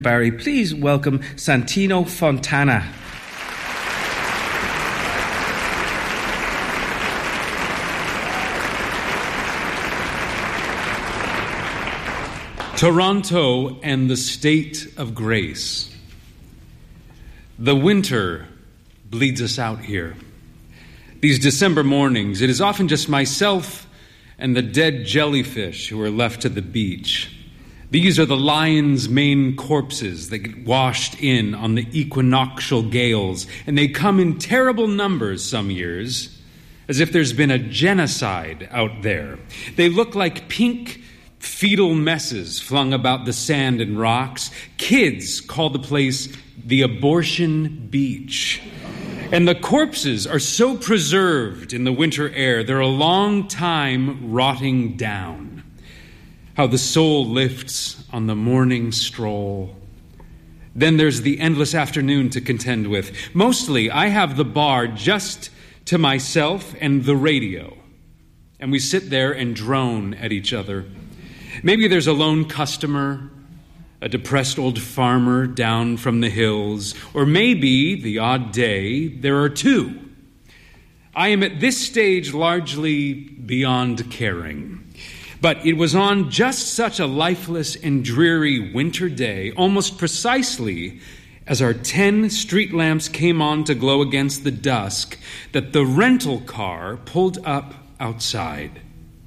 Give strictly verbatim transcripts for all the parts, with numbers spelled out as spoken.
Barry, please welcome Santino Fontana. Toronto and the State of Grace. The winter bleeds us out here. These December mornings, it is often just myself and the dead jellyfish who are left at the beach. These are the lion's mane corpses that get washed in on the equinoctial gales, and they come in terrible numbers some years, as if there's been a genocide out there. They look like pink fetal messes flung about the sand and rocks. Kids call the place the abortion beach. And the corpses are so preserved in the winter air, they're a long time rotting down. How the soul lifts on the morning stroll. Then there's the endless afternoon to contend with. Mostly, I have the bar just to myself and the radio. And we sit there and drone at each other. Maybe there's a lone customer, a depressed old farmer down from the hills, or maybe, the odd day, there are two. I am at this stage largely beyond caring. But it was on just such a lifeless and dreary winter day, almost precisely as our ten street lamps came on to glow against the dusk, that the rental car pulled up outside.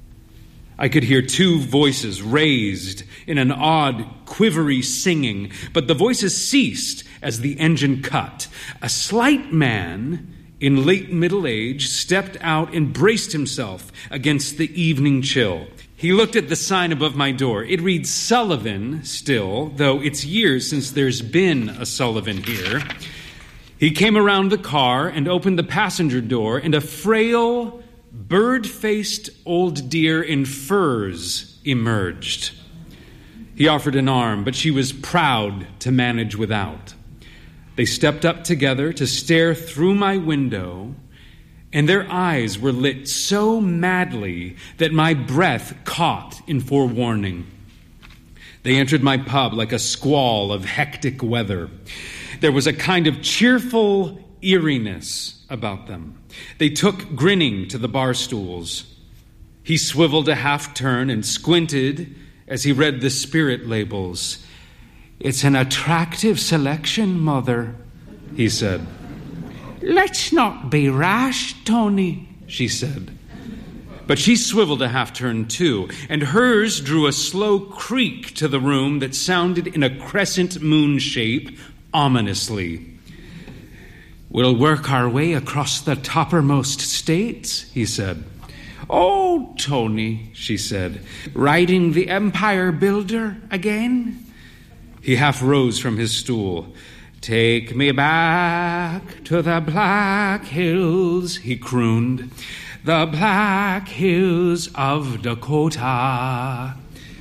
I could hear two voices raised in an odd, quivery singing, but the voices ceased as the engine cut. A slight man in late middle age stepped out and braced himself against the evening chill. He looked at the sign above my door. It reads Sullivan still, though it's years since there's been a Sullivan here. He came around the car and opened the passenger door, and a frail, bird-faced old deer in furs emerged. He offered an arm, but she was proud to manage without. They stepped up together to stare through my window, and their eyes were lit so madly that my breath caught in forewarning. They entered my pub like a squall of hectic weather. There was a kind of cheerful eeriness about them. They took grinning to the bar stools. He swiveled a half turn and squinted as he read the spirit labels. "It's an attractive selection, Mother," he said. "Let's not be rash, Tony," she said. But she swiveled a half-turn too, and hers drew a slow creak to the room that sounded in a crescent moon shape ominously. "We'll work our way across the toppermost states," he said. "Oh, Tony," she said, "riding the Empire Builder again?" He half rose from his stool. "Take me back to the Black Hills," he crooned. "The Black Hills of Dakota.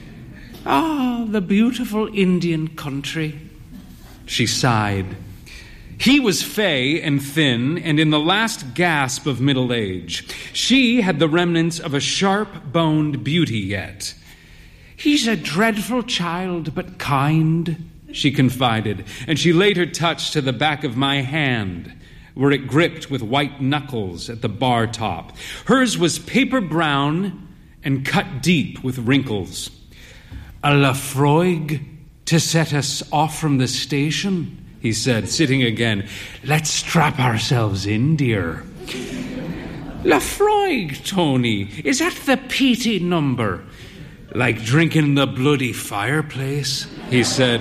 Ah, the beautiful Indian country." She sighed. He was fey and thin and in the last gasp of middle age. She had the remnants of a sharp-boned beauty yet. "He's a dreadful child, but kind," she confided, and she laid her touch to the back of my hand, where it gripped with white knuckles at the bar top. Hers was paper brown and cut deep with wrinkles. "A Lafroig to set us off from the station," he said, sitting again. "Let's strap ourselves in, dear." "Lafroig, Tony, is that the P T number? Like drinking the bloody fireplace," he said.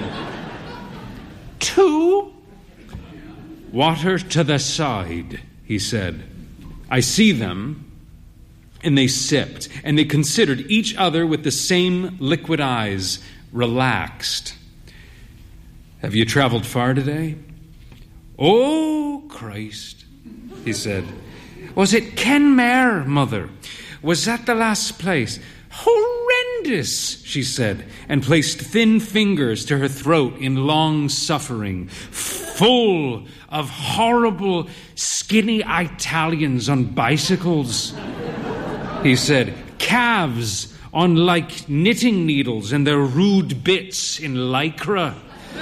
"Two?" "Water to the side," he said. I see them, and they sipped, and they considered each other with the same liquid eyes, relaxed. "Have you traveled far today?" "Oh, Christ," he said. "Was it Kenmare, Mother? Was that the last place?" "Horrendous," she said, and placed thin fingers to her throat in long suffering, full of horrible, skinny Italians on bicycles. He said, "Calves on like knitting needles and their rude bits in lycra.